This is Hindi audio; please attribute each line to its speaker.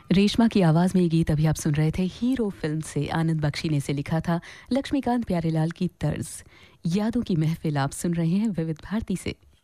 Speaker 1: रेशमा की आवाज़ में ये गीत अभी आप सुन रहे थे हीरो फिल्म से। आनंद बख्शी ने इसे लिखा था, लक्ष्मीकांत प्यारेलाल की तर्ज। यादों की महफिल आप सुन रहे हैं विविध भारती से।